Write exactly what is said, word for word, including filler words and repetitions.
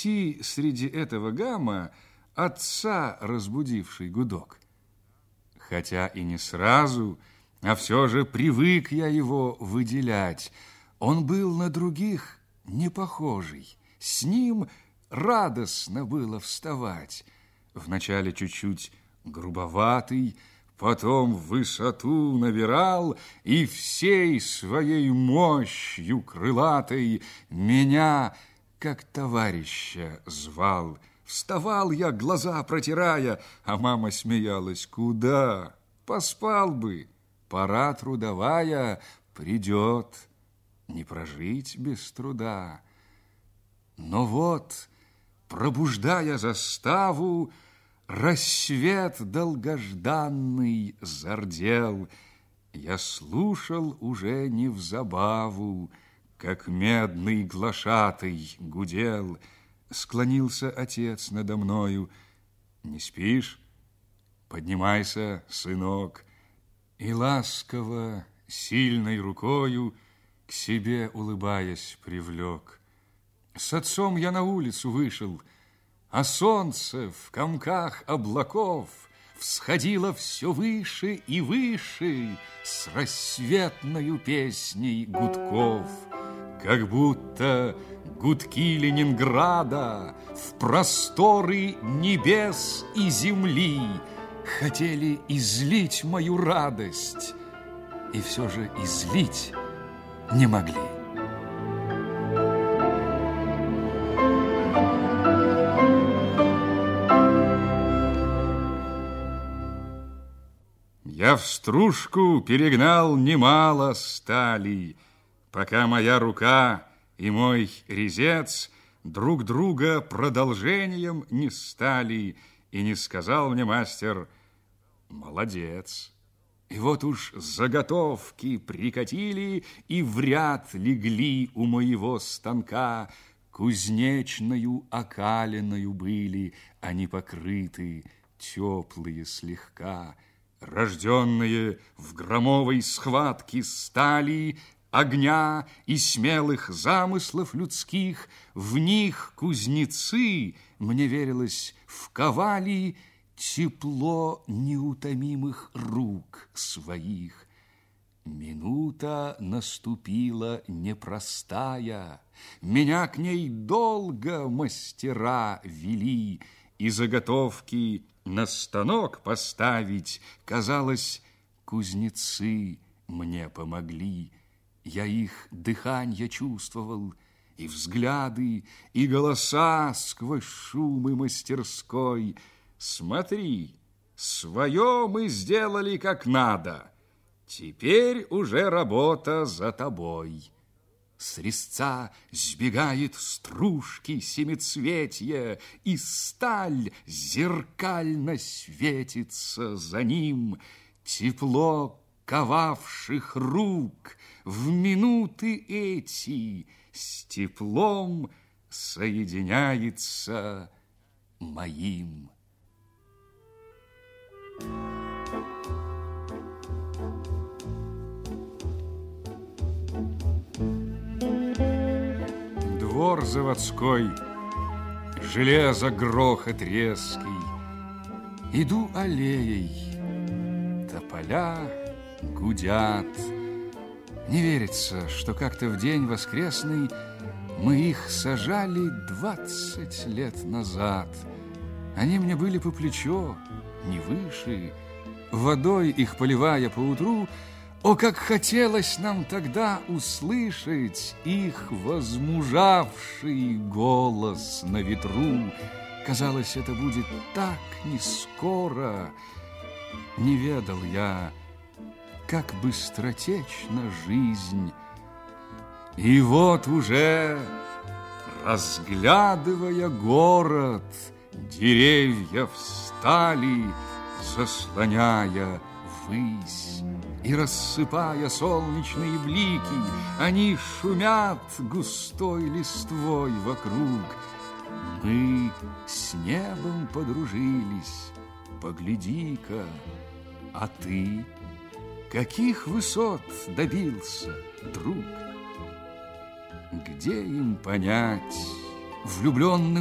найти среди этого гамма отца, разбудивший гудок. Хотя и не сразу, а все же привык я его выделять. Он был на других не похожий. С ним радостно было вставать. Вначале чуть-чуть грубоватый, потом в высоту набирал и всей своей мощью крылатой меня, как товарища, звал. Вставал я, глаза протирая, а мама смеялась. Куда? Поспал бы. Пора трудовая придет. Не прожить без труда. Но вот, пробуждая заставу, рассвет долгожданный зардел. Я слушал уже не в забаву, как медный глашатый гудел. Склонился отец надо мною. Не спишь? Поднимайся, сынок. И ласково, сильной рукою, к себе улыбаясь, привлек. С отцом я на улицу вышел, а солнце в комках облаков всходило все выше и выше с рассветною песней гудков. Как будто гудки Ленинграда в просторы небес и земли хотели излить мою радость, и все же излить не могли. Я в стружку перегнал немало стали, пока моя рука и мой резец друг друга продолжением не стали, и не сказал мне мастер «молодец». И вот уж заготовки прикатили и в ряд легли у моего станка. Кузнечною окалиною были они покрыты, теплые слегка. Рожденные в громовой схватке стали, огня и смелых замыслов людских, в них кузнецы, мне верилось, вковали тепло неутомимых рук своих. Минута наступила непростая, меня к ней долго мастера вели, и заготовки на станок поставить, казалось, кузнецы мне помогли. Я их дыханье чувствовал, и взгляды, и голоса сквозь шумы мастерской. Смотри, свое мы сделали как надо, теперь уже работа за тобой. С резца сбегает стружки семицветья, и сталь зеркально светится за ним. Тепло ковавших рук в минуты эти с теплом соединяется моим. Двор заводской, железо грохот резкий. Иду аллеей, тополя гудят. Не верится, что как-то в день воскресный мы их сажали двадцать лет назад. Они мне были по плечо, не выше. Водой их поливая поутру, о, как хотелось нам тогда услышать их возмужавший голос на ветру. Казалось, это будет так нескоро. Не ведал я, как быстротечна жизнь. И вот уже, разглядывая город, деревья встали, заслоняя высь. И рассыпая солнечные блики, они шумят густой листвой вокруг. Мы с небом подружились, погляди-ка, а ты каких высот добился, друг? Где им понять, влюбленным